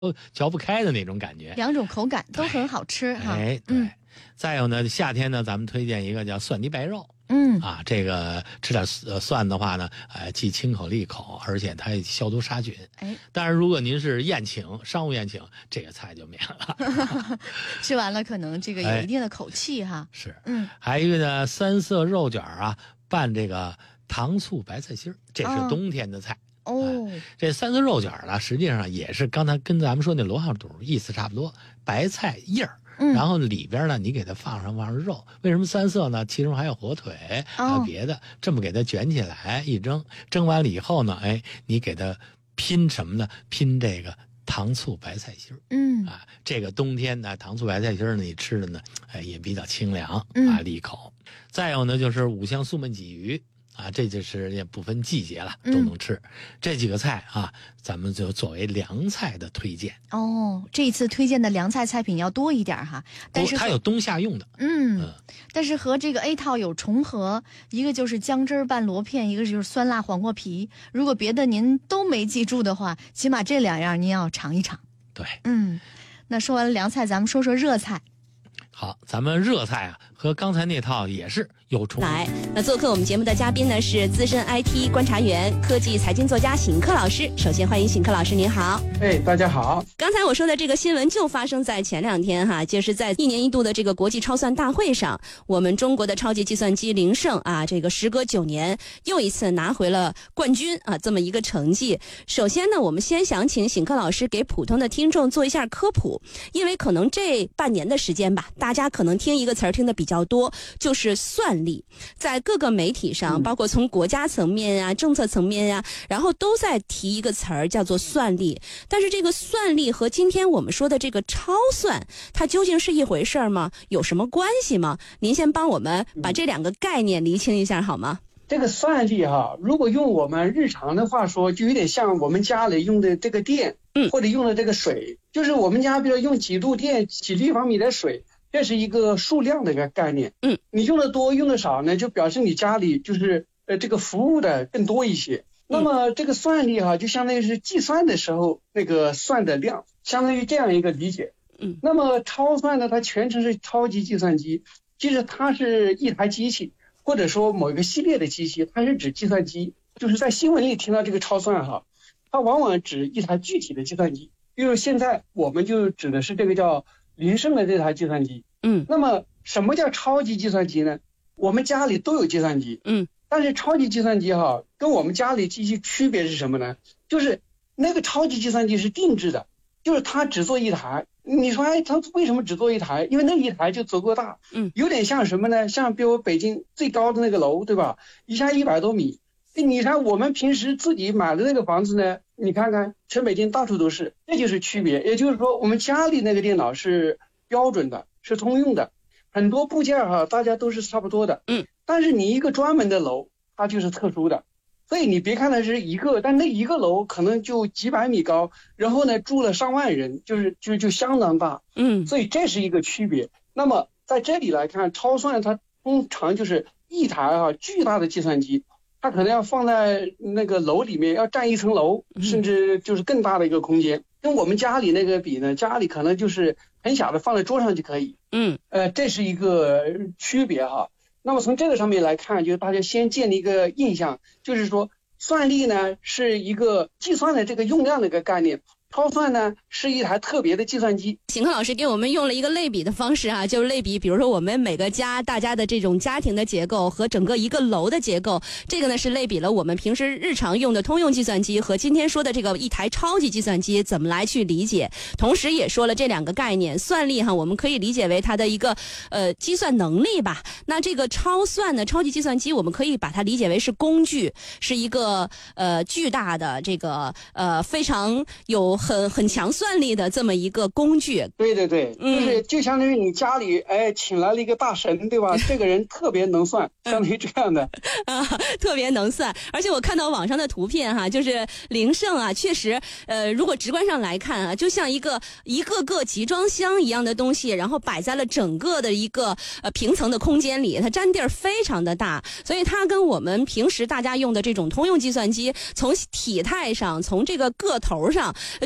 嚼不开的那种感觉。 两种口感都很好吃哈。 对。再有呢，夏天呢，咱们推荐一个叫蒜泥白肉。这个吃点蒜的话呢，既清口利口，而且它也消毒杀菌。但是如果您是宴请，商务宴请，这个菜就免了。 吃完了可能这个有一定的口气哈。 是。还有一个呢，三色肉卷啊，拌这个糖醋白菜心儿，这是冬天的菜。这三色肉卷呢，实际上也是刚才跟咱们说那罗汉肚意思差不多，白菜叶儿。然后里边呢，你给它放上肉。为什么三色呢？其中还有火腿，还有别的。这么给它卷起来一蒸，蒸完了以后呢，你给它拼什么呢？拼这个糖醋白菜心儿。这个冬天呢，糖醋白菜心儿呢，你吃的呢，也比较清凉利口。再有呢，就是五香素焖鲫鱼。这就是也不分季节了，都能吃。这几个菜啊，咱们就作为凉菜的推荐。 这一次推荐的凉菜菜品要多一点哈，但是它有冬夏用的。 但是和这个 A 套有重合，一个就是姜汁拌螺片，一个就是酸辣黄瓜皮。如果别的您都没记住的话，起码这两样您要尝一尝。 对。 那说完了凉菜，咱们说说热菜。 好，咱们热菜啊，和刚才那套也是有重合。 那做客我们节目的嘉宾呢是资深 IT 观察员、科技财经作家邢克老师。首先欢迎邢克老师，您好。 大家好。 刚才我说的这个新闻就发生在前2天哈，就是在1年1度的这个国际超算大会上，我们中国的超级计算机灵盛啊，这个时隔9年又一次拿回了冠军啊，这么一个成绩。首先呢，我们先想请邢克老师给普通的听众做一下科普，因为可能这半年的时间吧，大家可能听一个词儿听的比较多，就是算力。在各个媒体上，包括从国家层面啊、政策层面啊，然后都在提一个词儿叫做算力。但是这个算力和今天我们说的这个超算，它究竟是一回事吗？有什么关系吗？您先帮我们把这两个概念厘清一下好吗？ 这个算力哈，如果用我们日常的话说，就有点像我们家里用的这个电，或者用的这个水，就是我们家比如用几度电、几立方米的水，这是一个数量的一个概念。你用的多用的少呢，就表示你家里就是这个服务的更多一些。那么这个算力哈，就相当于是计算的时候那个算的量，相当于这样一个理解。那么超算呢，它全称是超级计算机，其实它是一台机器，或者说某一个系列的机器，它是指计算机。就是在新闻里听到这个超算哈，它往往指一台具体的计算机，比如现在我们就指的是这个叫灵盛的这台计算机。那么什么叫超级计算机呢？我们家里都有计算机。但是超级计算机哈，跟我们家里机器区别是什么呢？就是那个超级计算机是定制的，就是它只做一台。你说它为什么只做一台？因为那一台就足够大。有点像什么呢？像比如北京最高的那个楼，对吧？一下100多米。你看我们平时自己买的那个房子呢，你看看全北京到处都是，这就是区别。也就是说我们家里那个电脑是标准的，是通用的，很多部件哈，大家都是差不多的。但是你一个专门的楼，它就是特殊的。所以你别看它是一个，但那一个楼可能就几百米高，然后呢住了上万人，就相当大。所以这是一个区别。那么在这里来看，超算它通常就是一台巨大的计算机，它可能要放在那个楼里面，要占一层楼，甚至就是更大的一个空间。跟我们家里那个比呢，家里可能就是很小的放在桌上就可以。这是一个区别哈。那么从这个上面来看，就是大家先建立一个印象，就是说算力呢是一个计算的这个用量的一个概念，超算呢是一台特别的计算机。 邢克老师给我们用了一个类比的方式啊，就是类比比如说我们每个家大家的这种家庭的结构和整个一个楼的结构，这个呢是类比了我们平时日常用的通用计算机和今天说的这个一台超级计算机怎么来去理解，同时也说了这两个概念。算力哈，我们可以理解为它的一个计算能力吧。那这个超算呢，超级计算机我们可以把它理解为是工具，是一个巨大的这个非常有很强算力的这么一个工具。 对对对，就相当于你家里请来了一个大神，对吧？这个人特别能算，相当于这样的特别能算。而且我看到网上的图片哈，就是灵盛啊，确实如果直观上来看啊，就像一个个集装箱一样的东西，然后摆在了整个的一个平层的空间里，它占地儿非常的大，所以它跟我们平时大家用的这种通用计算机从体态上，从这个个头上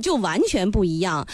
就完全不一样。